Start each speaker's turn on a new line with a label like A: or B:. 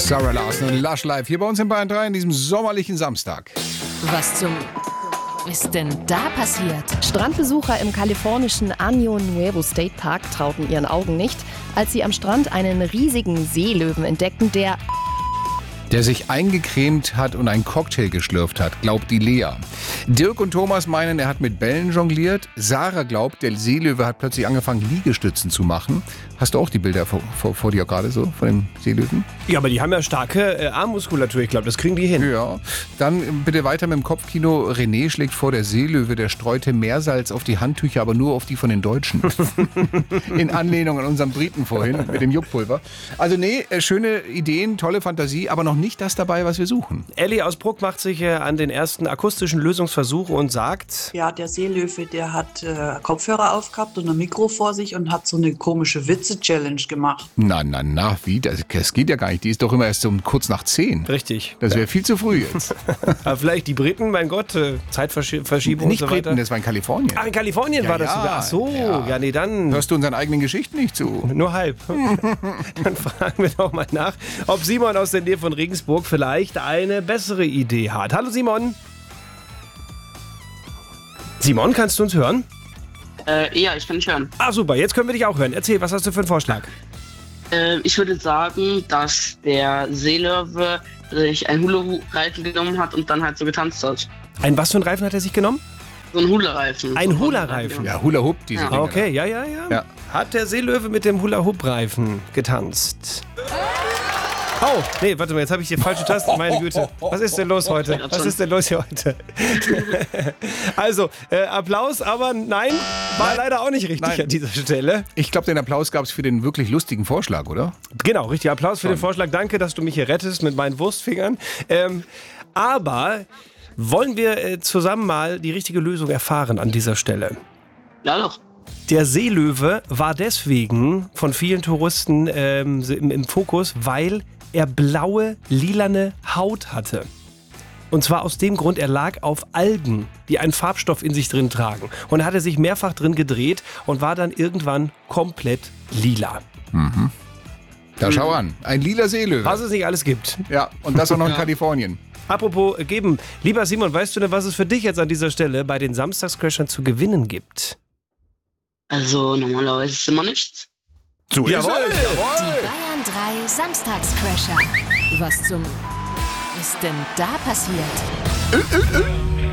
A: Sarah Larsen und Lush Live hier bei uns in Bayern 3 an diesem sommerlichen Samstag.
B: Was zum ist denn da passiert?
C: Strandbesucher im kalifornischen Año Nuevo State Park trauten ihren Augen nicht, als sie am Strand einen riesigen Seelöwen entdeckten, der
A: sich eingecremt hat und einen Cocktail geschlürft hat, glaubt die Lea. Dirk und Thomas meinen, er hat mit Bällen jongliert. Sarah glaubt, der Seelöwe hat plötzlich angefangen, Liegestützen zu machen. Hast du auch die Bilder vor dir gerade so, von dem Seelöwen?
D: Ja, aber die haben ja starke Armmuskulatur. Ich glaube, das kriegen die hin.
A: Ja. Dann bitte weiter mit dem Kopfkino. René schlägt vor, der Seelöwe, der streute Meersalz auf die Handtücher, aber nur auf die von den Deutschen. In Anlehnung an unseren Briten vorhin mit dem Juckpulver. Also nee, schöne Ideen, tolle Fantasie, aber noch nicht das dabei, was wir suchen.
D: Elli aus Bruck macht sich an den ersten akustischen Lösungsversuch und sagt...
E: Ja, der Seelöwe, der hat Kopfhörer aufgehabt und ein Mikro vor sich und hat so eine komische Witze-Challenge gemacht.
A: Na, wie? Das geht ja gar nicht. Die ist doch immer erst um kurz nach 10.
D: Richtig.
A: Das wäre viel zu früh jetzt.
D: Aber vielleicht die Briten, mein Gott, Zeitverschiebung
A: Nicht
D: und so weiter.
A: Briten, das war in Kalifornien.
D: Ach, in Kalifornien war das sogar. Ach so, ja, nee, dann...
A: Hörst du unseren eigenen Geschichten nicht zu?
D: Nur halb. Dann fragen wir doch mal nach, ob Simon aus der Nähe von Regensburg vielleicht eine bessere Idee hat. Hallo Simon. Simon, kannst du uns hören?
F: Ja, ich kann dich hören.
D: Ah, super, jetzt können wir dich auch hören. Erzähl, was hast du für einen Vorschlag?
F: Ich würde sagen, dass der Seelöwe sich einen Hula-Reifen genommen hat und dann halt so getanzt hat.
D: Ein was für einen Reifen hat er sich genommen?
F: So ein Hula-Reifen.
D: Ein Hula-Reifen?
A: Ja, Hula Hoop, diese
F: Ja.
A: Dinge.
D: Okay, ja. Hat der Seelöwe mit dem Hula-Hoop-Reifen getanzt? Oh, nee, warte mal, jetzt habe ich die falsche Taste, meine Güte. Was ist denn los heute? Was ist denn los hier heute? Also, Applaus, aber nein, war leider auch nicht richtig an dieser Stelle.
A: Ich glaube, den Applaus gab es für den wirklich lustigen Vorschlag, oder?
D: Genau, richtig, Applaus für den Vorschlag. Danke, dass du mich hier rettest mit meinen Wurstfingern. Aber wollen wir zusammen mal die richtige Lösung erfahren an dieser Stelle?
F: Ja, doch.
D: Der Seelöwe war deswegen von vielen Touristen im Fokus, weil er blaue, lilane Haut hatte. Und zwar aus dem Grund, er lag auf Algen, die einen Farbstoff in sich drin tragen. Und er hatte sich mehrfach drin gedreht und war dann irgendwann komplett lila.
A: Da schau an, ein lila Seelöwe.
D: Was es nicht alles gibt.
A: Ja, und das auch noch in Kalifornien.
D: Apropos geben, lieber Simon, weißt du denn, was es für dich jetzt an dieser Stelle bei den Samstagscrashern zu gewinnen gibt?
F: Also normalerweise ist immer nichts.
A: So
D: Jawohl.
B: Die Bayern 3 Samstagscrasher. Was zum ist denn da passiert?